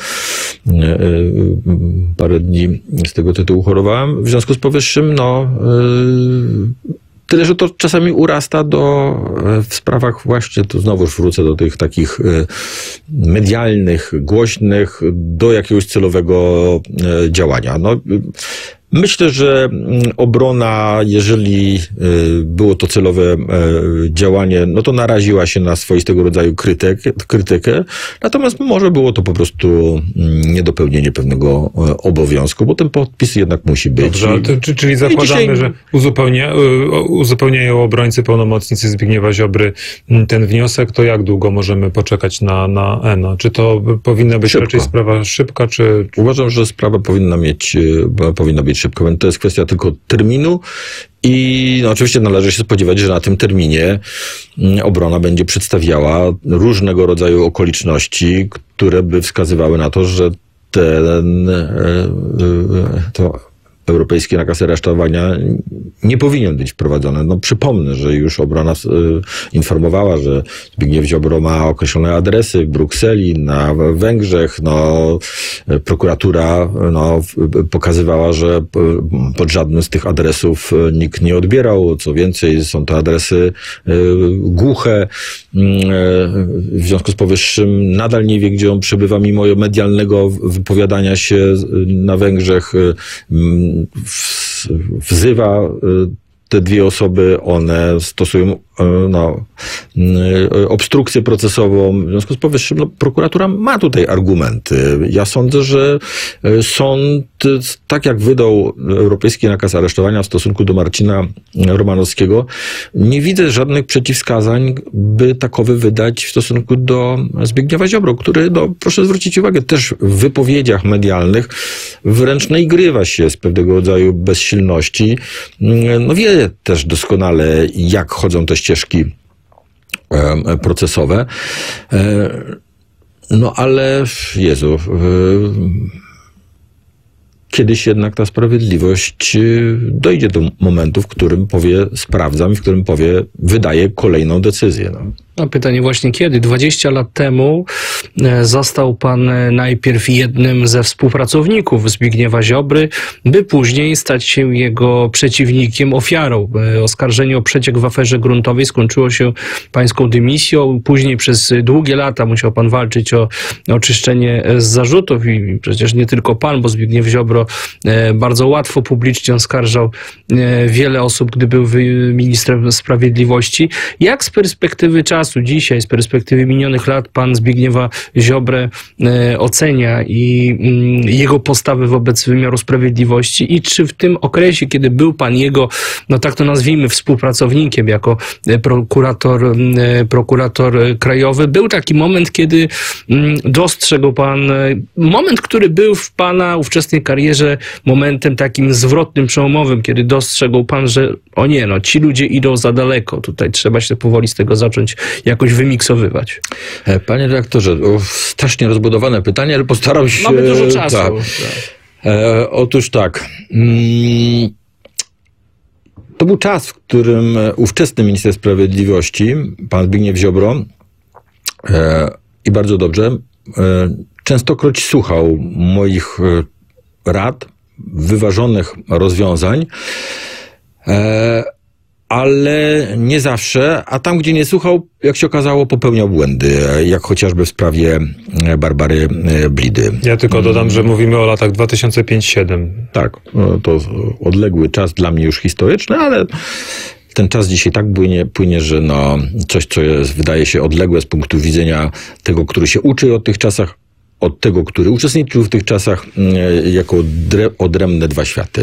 parę dni z tego tytułu chorowałem. W związku z powyższym, tyle, że to czasami urasta w sprawach właśnie, tu znowuż wrócę do tych takich medialnych, głośnych, do jakiegoś celowego działania. Myślę, że obrona, jeżeli było to celowe działanie, no to naraziła się na swoistego rodzaju krytykę, natomiast może było to po prostu niedopełnienie pewnego obowiązku, bo ten podpis jednak musi być. Dobrze, czyli zakładamy, że uzupełniają obrońcy pełnomocnicy Zbigniewa Ziobry ten wniosek, to jak długo możemy poczekać na ENO? Czy to powinna być raczej sprawa szybka, czy... Uważam, że sprawa powinna być szybko. To jest kwestia tylko terminu i oczywiście należy się spodziewać, że na tym terminie obrona będzie przedstawiała różnego rodzaju okoliczności, które by wskazywały na to, że to europejski nakaz aresztowania nie powinien być wprowadzony. Przypomnę, że już obrona informowała, że Zbigniew Ziobro ma określone adresy w Brukseli, na Węgrzech. Prokuratura pokazywała, że pod żadnym z tych adresów nikt nie odbierał. Co więcej, są to adresy głuche. W związku z powyższym nadal nie wie, gdzie on przebywa, mimo medialnego wypowiadania się na Węgrzech. Wzywa te dwie osoby, one stosują obstrukcję procesową. W związku z powyższym prokuratura ma tutaj argumenty. Ja sądzę, że sąd, tak jak wydał europejski nakaz aresztowania w stosunku do Marcina Romanowskiego, nie widzę żadnych przeciwwskazań, by takowy wydać w stosunku do Zbigniewa Ziobro, który, proszę zwrócić uwagę, też w wypowiedziach medialnych wręcz naigrywa się z pewnego rodzaju bezsilności. Wie też doskonale, jak chodzą te ścieżki procesowe. Ale Jezu, kiedyś jednak ta sprawiedliwość dojdzie do momentu, w którym powie sprawdzam i w którym powie wydaje kolejną decyzję. No pytanie właśnie kiedy? 20 lat temu został pan najpierw jednym ze współpracowników Zbigniewa Ziobry, by później stać się jego przeciwnikiem, ofiarą. Oskarżenie o przeciek w aferze gruntowej skończyło się pańską dymisją. Później przez długie lata musiał pan walczyć o oczyszczenie z zarzutów i przecież nie tylko pan, bo Zbigniew Ziobro bardzo łatwo publicznie oskarżał wiele osób, gdy był ministrem sprawiedliwości. Jak z perspektywy czasu dzisiaj, z perspektywy minionych lat pan Zbigniewa Ziobrę ocenia i jego postawę wobec wymiaru sprawiedliwości i czy w tym okresie, kiedy był pan jego, no tak to nazwijmy, współpracownikiem jako prokurator krajowy, był taki moment, kiedy dostrzegł pan, moment, który był w pana ówczesnej karierze momentem takim zwrotnym, przełomowym, kiedy dostrzegł pan, że o nie, no ci ludzie idą za daleko, tutaj trzeba się powoli z tego zacząć jakoś wymiksowywać. Panie redaktorze, strasznie rozbudowane pytanie, ale postaram się... Mamy dużo czasu. Tak. Otóż tak. To był czas, w którym ówczesny minister sprawiedliwości, pan Zbigniew Ziobro, i bardzo dobrze, częstokroć słuchał moich rad, wyważonych rozwiązań, ale nie zawsze, a tam, gdzie nie słuchał, jak się okazało, popełniał błędy, jak chociażby w sprawie Barbary Blidy. Ja tylko dodam, że mówimy o latach 2005-2007. Tak, to odległy czas dla mnie już historyczny, ale ten czas dzisiaj tak płynie, że coś, co wydaje się odległe z punktu widzenia tego, który się uczy o tych czasach, od tego, który uczestniczył w tych czasach, jako odrębne dwa światy.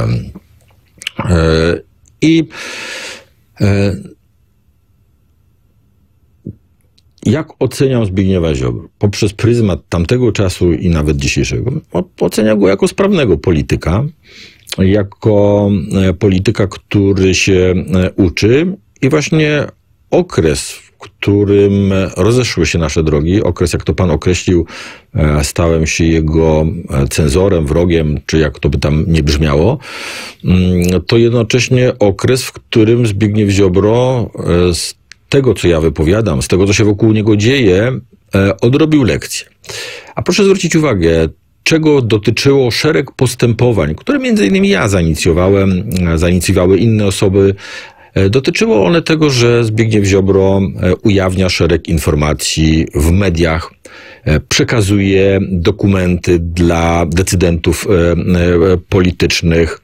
Jak oceniam Zbigniewa Ziobro? Poprzez pryzmat tamtego czasu i nawet dzisiejszego. Oceniam go jako sprawnego polityka, jako polityka, który się uczy i właśnie okres, w którym rozeszły się nasze drogi, okres, jak to pan określił, stałem się jego cenzorem, wrogiem, czy jak to by tam nie brzmiało, to jednocześnie okres, w którym Zbigniew Ziobro z tego, co ja wypowiadam, z tego, co się wokół niego dzieje, odrobił lekcję. A proszę zwrócić uwagę, czego dotyczyło szereg postępowań, które między innymi ja zainicjowały inne osoby. Dotyczyło one tego, że Zbigniew Ziobro ujawnia szereg informacji w mediach, przekazuje dokumenty dla decydentów politycznych,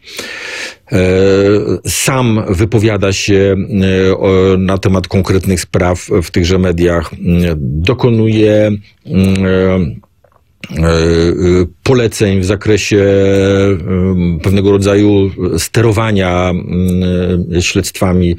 sam wypowiada się na temat konkretnych spraw w tychże mediach, dokonuje poleceń w zakresie pewnego rodzaju sterowania śledztwami.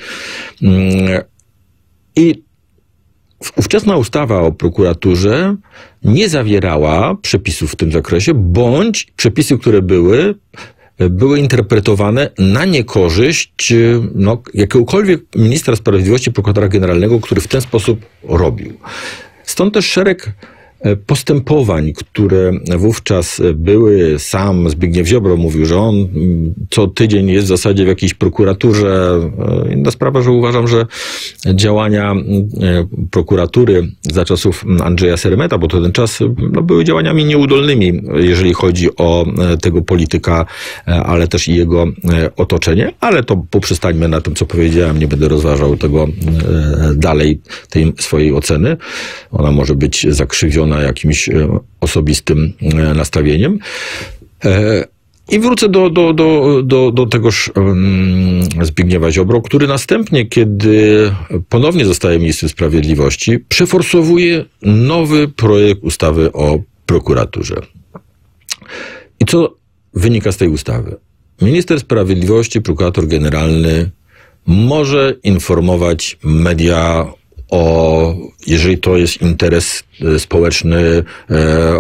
I ówczesna ustawa o prokuraturze nie zawierała przepisów w tym zakresie, bądź przepisy, które były interpretowane na niekorzyść jakiegokolwiek ministra sprawiedliwości, prokuratora generalnego, który w ten sposób robił. Stąd też szereg postępowań, które wówczas były, sam Zbigniew Ziobro mówił, że on co tydzień jest w zasadzie w jakiejś prokuraturze. Inna sprawa, że uważam, że działania prokuratury za czasów Andrzeja Seremeta, bo to ten czas były działaniami nieudolnymi, jeżeli chodzi o tego polityka, ale też i jego otoczenie, ale to poprzestańmy na tym, co powiedziałem, nie będę rozważał tego dalej, tej swojej oceny. Ona może być zakrzywiona jakimś osobistym nastawieniem. I wrócę do tegoż Zbigniewa Ziobro, który następnie, kiedy ponownie zostaje ministrem sprawiedliwości, przeforsowuje nowy projekt ustawy o prokuraturze. I co wynika z tej ustawy? Minister sprawiedliwości, prokurator generalny może informować media jeżeli to jest interes społeczny,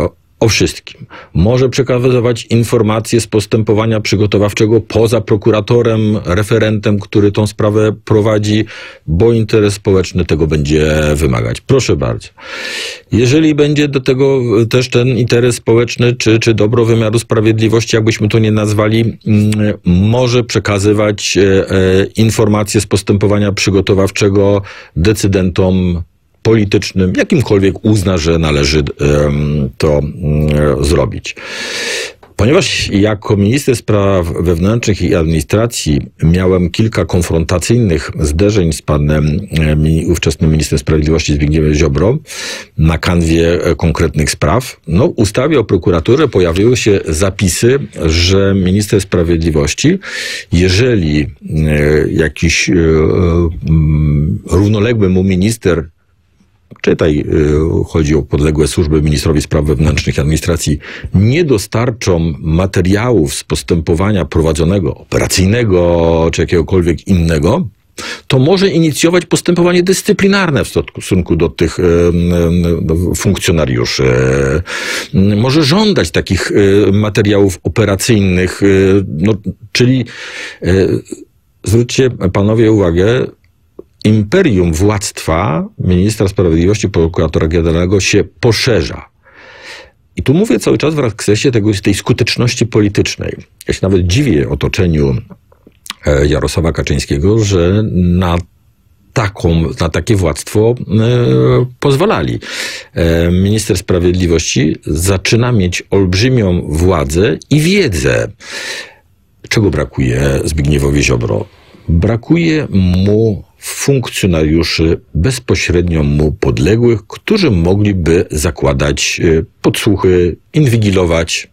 o wszystkim. Może przekazywać informacje z postępowania przygotowawczego poza prokuratorem, referentem, który tą sprawę prowadzi, bo interes społeczny tego będzie wymagać. Proszę bardzo. Jeżeli będzie do tego też ten interes społeczny, czy dobro wymiaru sprawiedliwości, jakbyśmy to nie nazwali, może przekazywać informacje z postępowania przygotowawczego decydentom politycznym, jakimkolwiek uzna, że należy to zrobić. Ponieważ jako minister spraw wewnętrznych i administracji miałem kilka konfrontacyjnych zderzeń z panem ówczesnym ministrem sprawiedliwości Zbigniewem Ziobro na kanwie konkretnych spraw, w ustawie o prokuraturze pojawiły się zapisy, że minister sprawiedliwości, jeżeli jakiś równoległy mu minister, czytaj, chodzi o podległe służby ministrowi spraw wewnętrznych i administracji, nie dostarczą materiałów z postępowania prowadzonego, operacyjnego czy jakiegokolwiek innego, to może inicjować postępowanie dyscyplinarne w stosunku do tych funkcjonariuszy. Może żądać takich materiałów operacyjnych, czyli zwróćcie panowie uwagę, imperium władztwa ministra sprawiedliwości, prokuratora generalnego się poszerza. I tu mówię cały czas w zakresie tej skuteczności politycznej. Ja się nawet dziwię otoczeniu Jarosława Kaczyńskiego, że na takie władztwo pozwalali. Minister sprawiedliwości zaczyna mieć olbrzymią władzę i wiedzę. Czego brakuje Zbigniewowi Ziobro? Brakuje mu funkcjonariuszy bezpośrednio mu podległych, którzy mogliby zakładać podsłuchy, inwigilować.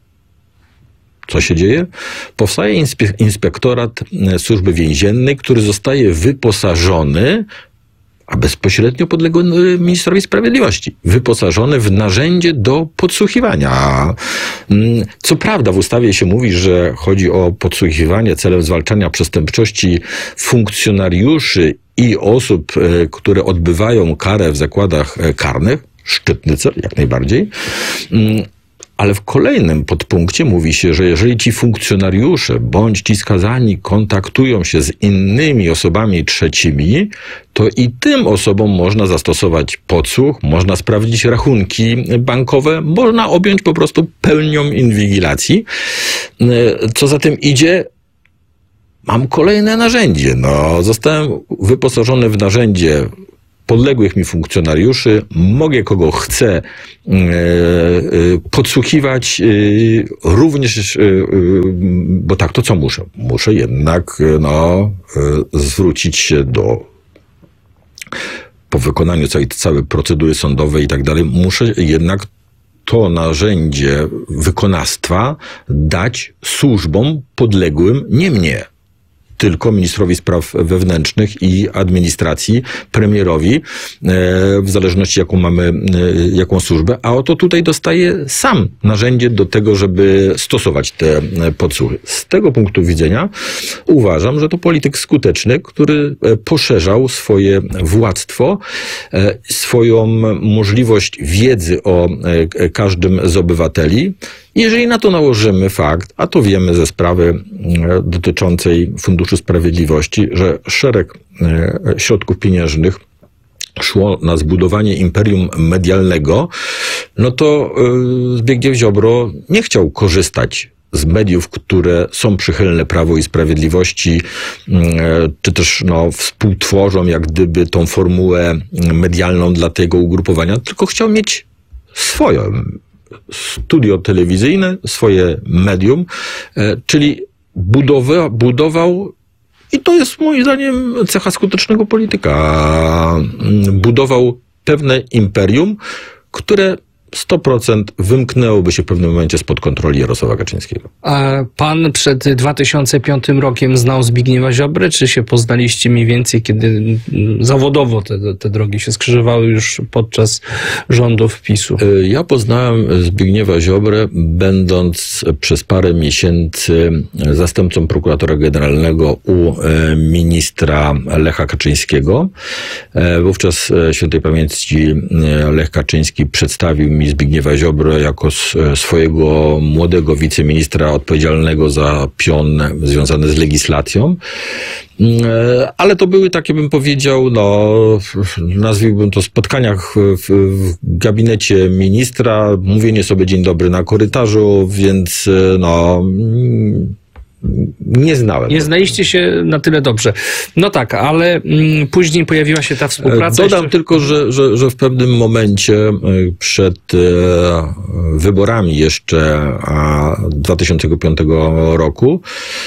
Co się dzieje? Powstaje inspektorat służby więziennej, który zostaje wyposażony, a bezpośrednio podległy ministrowi sprawiedliwości, wyposażony w narzędzie do podsłuchiwania. Co prawda w ustawie się mówi, że chodzi o podsłuchiwanie celem zwalczania przestępczości funkcjonariuszy i osób, które odbywają karę w zakładach karnych. Szczytny cel, jak najbardziej. Ale w kolejnym podpunkcie mówi się, że jeżeli ci funkcjonariusze bądź ci skazani kontaktują się z innymi osobami trzecimi, to i tym osobom można zastosować podsłuch, można sprawdzić rachunki bankowe, można objąć po prostu pełnią inwigilacji. Co za tym idzie, mam kolejne narzędzie. Zostałem wyposażony w narzędzie podległych mi funkcjonariuszy, mogę kogo chcę podsłuchiwać, również, bo tak, to co muszę? Muszę jednak zwrócić się po wykonaniu całej procedury sądowej i tak dalej, muszę jednak to narzędzie wykonawstwa dać służbom podległym nie mnie, tylko ministrowi spraw wewnętrznych i administracji, premierowi, w zależności jaką służbę, a oto tutaj dostaje sam narzędzie do tego, żeby stosować te podsłuchy. Z tego punktu widzenia uważam, że to polityk skuteczny, który poszerzał swoje władztwo, swoją możliwość wiedzy o każdym z obywateli. Jeżeli na to nałożymy fakt, a to wiemy ze sprawy dotyczącej Funduszu Sprawiedliwości, że szereg środków pieniężnych szło na zbudowanie imperium medialnego, to Zbigniew Ziobro nie chciał korzystać z mediów, które są przychylne Prawu i Sprawiedliwości, czy też współtworzą jak gdyby tą formułę medialną dla tego ugrupowania, tylko chciał mieć swoje studio telewizyjne, swoje medium, czyli budował, i to jest moim zdaniem cecha skutecznego polityka, budował pewne imperium, które 100% wymknęłoby się w pewnym momencie spod kontroli Jarosława Kaczyńskiego. A pan przed 2005 rokiem znał Zbigniewa Ziobrę, czy się poznaliście mniej więcej, kiedy zawodowo te drogi się skrzyżowały już podczas rządów PiS-u? Ja poznałem Zbigniewa Ziobrę, będąc przez parę miesięcy zastępcą prokuratora generalnego u ministra Lecha Kaczyńskiego. Wówczas świętej pamięci Lech Kaczyński przedstawił mi Zbigniewa Ziobry jako swojego młodego wiceministra odpowiedzialnego za pion związany z legislacją. Ale to były takie, bym powiedział, nazwijbym to spotkaniach w gabinecie ministra, mówienie sobie dzień dobry na korytarzu, więc nie znałem. Nie znaliście się na tyle dobrze. No tak, ale później pojawiła się ta współpraca. Dodam tylko, że w pewnym momencie przed wyborami jeszcze 2005 roku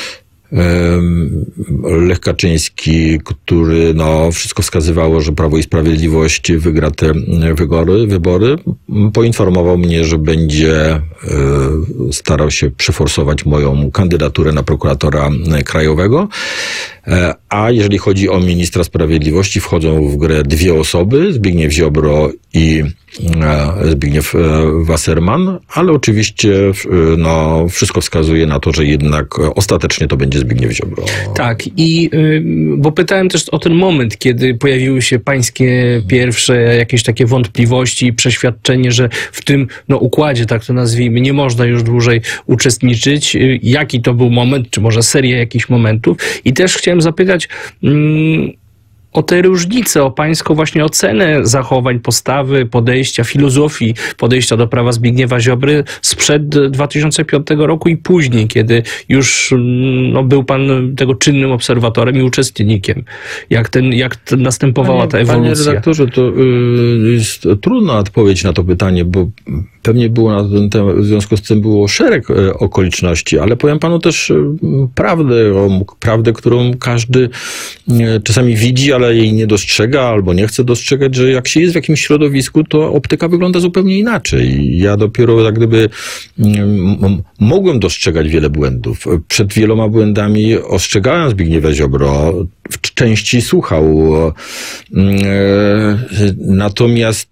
Lech Kaczyński, który wszystko wskazywało, że Prawo i Sprawiedliwość wygra te wybory, poinformował mnie, że będzie starał się przeforsować moją kandydaturę na prokuratora krajowego. A jeżeli chodzi o ministra sprawiedliwości, wchodzą w grę dwie osoby, Zbigniew Ziobro i Zbigniew Wasserman, ale oczywiście wszystko wskazuje na to, że jednak ostatecznie to będzie Zbigniew Ziobro. Tak, bo pytałem też o ten moment, kiedy pojawiły się pańskie pierwsze jakieś takie wątpliwości i przeświadczenie, że w tym układzie, tak to nazwijmy, nie można już dłużej uczestniczyć. Jaki to był moment, czy może seria jakichś momentów? I też chciałem zapytać o te różnice, o pańską właśnie ocenę zachowań, postawy, podejścia, filozofii podejścia do prawa Zbigniewa Ziobry sprzed 2005 roku i później, kiedy już był pan tego czynnym obserwatorem i uczestnikiem. Jak następowała ta ewolucja? Panie redaktorze, to jest trudna odpowiedź na to pytanie, bo pewnie było na ten temat, w związku z tym było szereg okoliczności, ale powiem panu też prawdę, którą każdy czasami widzi, ale jej nie dostrzega albo nie chce dostrzegać, że jak się jest w jakimś środowisku, to optyka wygląda zupełnie inaczej. Ja dopiero jak gdyby mogłem dostrzegać wiele błędów. Przed wieloma błędami ostrzegałem Zbigniewa Ziobro, w części słuchał. Natomiast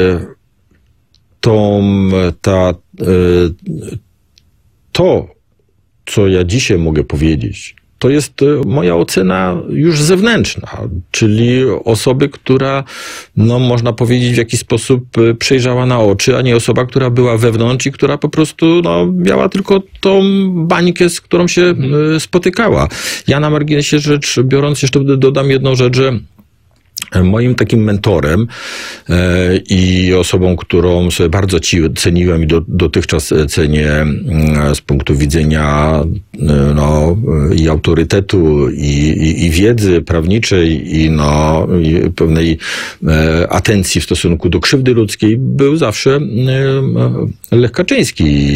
to, co ja dzisiaj mogę powiedzieć, to jest moja ocena już zewnętrzna, czyli osoby, która, można powiedzieć, w jakiś sposób przejrzała na oczy, a nie osoba, która była wewnątrz i która po prostu miała tylko tą bańkę, z którą się spotykała. Ja na marginesie rzecz biorąc jeszcze dodam jedną rzecz, że moim takim mentorem i osobą, którą sobie bardzo ceniłem i dotychczas cenię z punktu widzenia i autorytetu, i wiedzy prawniczej, i pewnej atencji w stosunku do krzywdy ludzkiej, był zawsze Lech Kaczyński,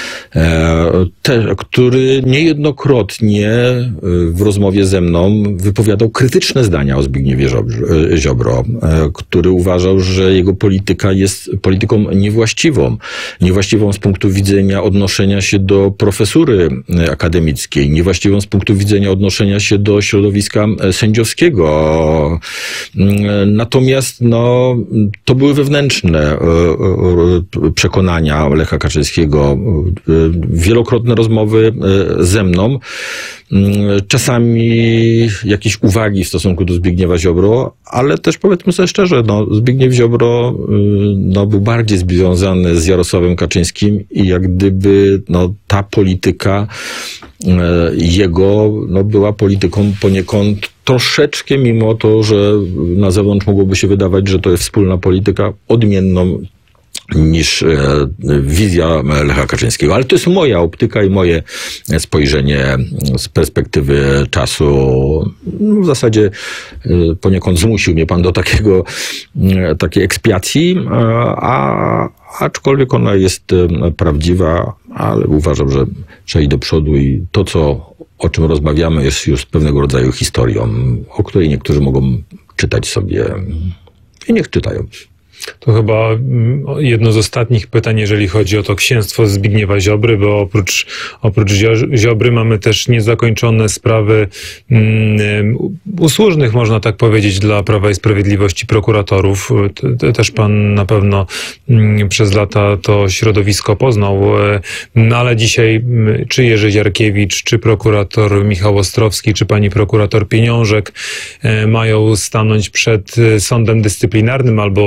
który niejednokrotnie w rozmowie ze mną wypowiadał krytyczne zdania o Zbigniewie Ziobro, który uważał, że jego polityka jest polityką niewłaściwą z punktu widzenia odnoszenia się do profesury akademickiej, niewłaściwą z punktu widzenia odnoszenia się do środowiska sędziowskiego. Natomiast to były wewnętrzne przekonania Lecha Kaczyńskiego, wielokrotne rozmowy ze mną, czasami jakieś uwagi w stosunku do Zbigniewa Ziobro, ale też powiedzmy sobie szczerze, Zbigniew Ziobro był bardziej związany z Jarosławem Kaczyńskim i jak gdyby ta polityka jego była polityką poniekąd troszeczkę, mimo to, że na zewnątrz mogłoby się wydawać, że to jest wspólna polityka, odmienną niż wizja Lecha Kaczyńskiego. Ale to jest moja optyka i moje spojrzenie z perspektywy czasu. W zasadzie poniekąd zmusił mnie pan do takiej ekspiacji, aczkolwiek ona jest prawdziwa, ale uważam, że trzeba iść do przodu i to, o czym rozmawiamy, jest już pewnego rodzaju historią, o której niektórzy mogą czytać sobie i niech czytają. To chyba jedno z ostatnich pytań, jeżeli chodzi o to księstwo Zbigniewa Ziobry, bo oprócz Ziobry mamy też niezakończone sprawy usłużnych, można tak powiedzieć, dla Prawa i Sprawiedliwości prokuratorów. Też pan na pewno przez lata to środowisko poznał, ale dzisiaj czy Jerzy Ziarkiewicz, czy prokurator Michał Ostrowski, czy pani prokurator Pieniążek mają stanąć przed sądem dyscyplinarnym albo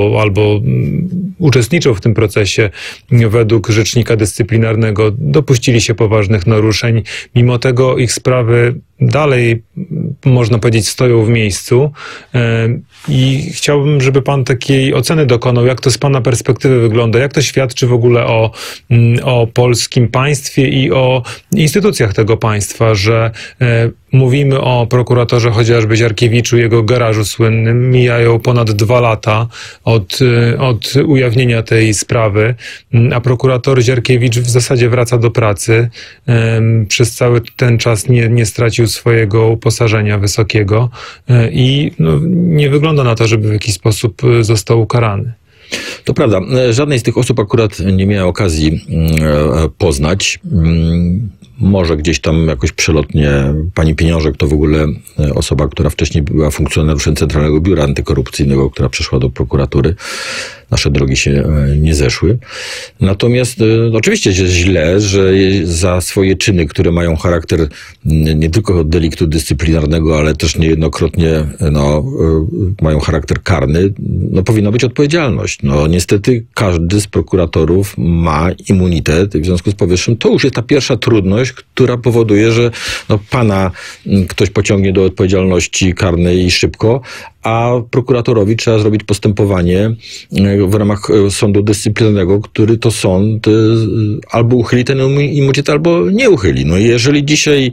albo uczestniczą w tym procesie według rzecznika dyscyplinarnego, dopuścili się poważnych naruszeń. Mimo tego ich sprawy dalej, można powiedzieć, stoją w miejscu i chciałbym, żeby pan takiej oceny dokonał, jak to z pana perspektywy wygląda, jak to świadczy w ogóle o polskim państwie i o instytucjach tego państwa, że mówimy o prokuratorze chociażby Ziarkiewiczu, jego garażu słynnym, mijają ponad 2 lata od ujawnienia tej sprawy, a prokurator Ziarkiewicz w zasadzie wraca do pracy, przez cały ten czas nie stracił swojego uposażenia wysokiego i nie wygląda na to, żeby w jakiś sposób został ukarany. To prawda, żadnej z tych osób akurat nie miałem okazji poznać. Może gdzieś tam jakoś przelotnie pani Pieniążek to w ogóle osoba, która wcześniej była funkcjonariuszem Centralnego Biura Antykorupcyjnego, która przeszła do prokuratury. Nasze drogi się nie zeszły. Natomiast oczywiście jest źle, że za swoje czyny, które mają charakter nie tylko deliktu dyscyplinarnego, ale też niejednokrotnie mają charakter karny, powinna być odpowiedzialność. Niestety każdy z prokuratorów ma immunitet i w związku z powyższym to już jest ta pierwsza trudność, która powoduje, że pana ktoś pociągnie do odpowiedzialności karnej szybko, a prokuratorowi trzeba zrobić postępowanie w ramach sądu dyscyplinarnego, który to sąd albo uchyli ten immunitet, albo nie uchyli. Jeżeli dzisiaj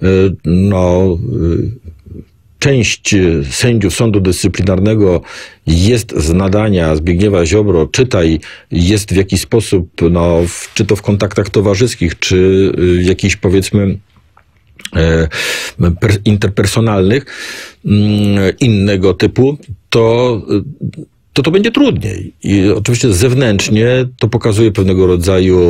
część sędziów sądu dyscyplinarnego jest z nadania Zbigniewa Ziobro, jest w jakiś sposób, czy to w kontaktach towarzyskich, czy jakichś, powiedzmy, interpersonalnych, innego typu, to będzie trudniej. I oczywiście zewnętrznie to pokazuje pewnego rodzaju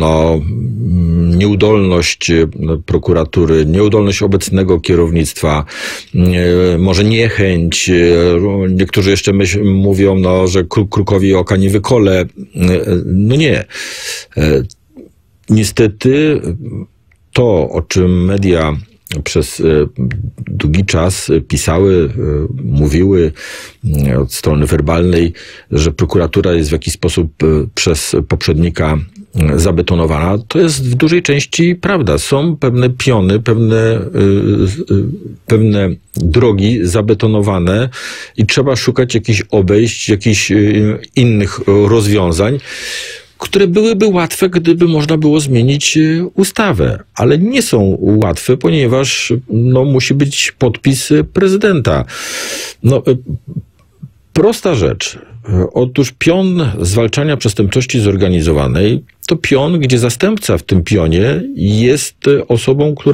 nieudolność prokuratury, nieudolność obecnego kierownictwa, może niechęć. Niektórzy jeszcze mówią, że krukowi oka nie wykole. Nie. Niestety to, o czym media przez długi czas pisały, mówiły od strony werbalnej, że prokuratura jest w jakiś sposób przez poprzednika zabetonowana, to jest w dużej części prawda. Są pewne piony, pewne drogi zabetonowane i trzeba szukać jakichś obejść, jakichś innych rozwiązań, które byłyby łatwe, gdyby można było zmienić ustawę. Ale nie są łatwe, ponieważ musi być podpis prezydenta. Prosta rzecz. Otóż pion zwalczania przestępczości zorganizowanej to pion, gdzie zastępca w tym pionie jest osobą, która